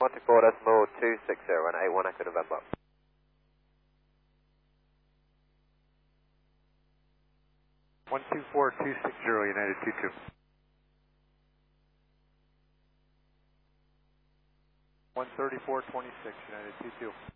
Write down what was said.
124.260 and 81 Echo November. 124260 United 22. 134.26 United 22.